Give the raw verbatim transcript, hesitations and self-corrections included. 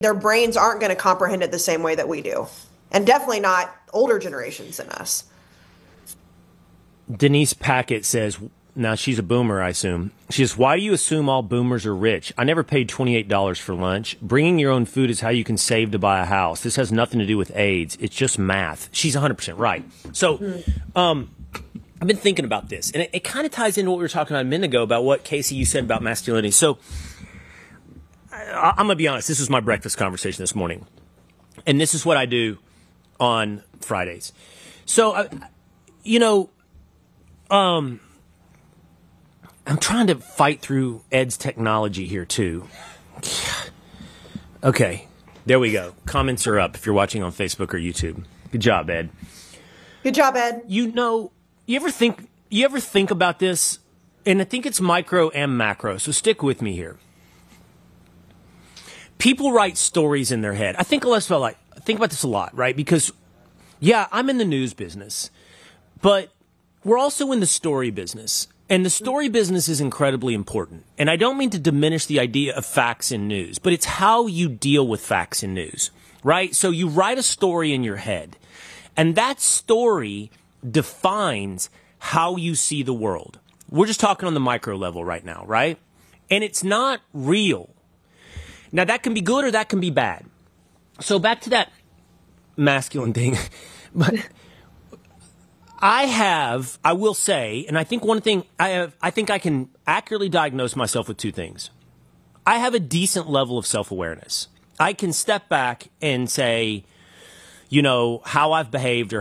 their brains aren't going to comprehend it the same way that we do. And definitely not older generations than us. Denise Packett says, now she's a boomer, I assume. She says, why do you assume all boomers are rich? I never paid twenty-eight dollars for lunch. Bringing your own food is how you can save to buy a house. This has nothing to do with AIDS. It's just math. She's one hundred percent right. So um, I've been thinking about this, and it, it kind of ties into what we were talking about a minute ago about what, Casey, you said about masculinity. So I, I'm going to be honest. This was my breakfast conversation this morning, and this is what I do on Fridays. So, uh, you know, um, I'm trying to fight through Ed's technology here, too. Okay, there we go. Comments are up if you're watching on Facebook or YouTube. Good job, Ed. Good job, Ed. You know, you ever think you ever think about this? And I think it's micro and macro, so stick with me here. People write stories in their head. I think less about like I think about this a lot, right? Because yeah, I'm in the news business, but we're also in the story business. And the story business is incredibly important. And I don't mean to diminish the idea of facts in news, but it's how you deal with facts in news, right? So you write a story in your head, and that story defines how you see the world. We're just talking on the micro level right now, right? And it's not real. Now, that can be good or that can be bad. So back to that masculine thing. But I have, I will say, and I think one thing I have, I think I can accurately diagnose myself with two things. I have a decent level of self-awareness. I can step back and say, you know, how I've behaved or